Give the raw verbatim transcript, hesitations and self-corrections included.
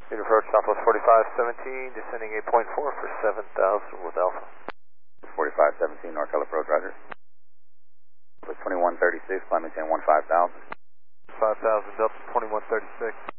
Speed approach Southwest forty-five seventeen, descending eight point four for seven thousand with Alpha. forty-five seventeen, North Hill approach, roger. With twenty-one thirty-six, climb maintain one five thousand. five thousand, Delta twenty-one thirty-six.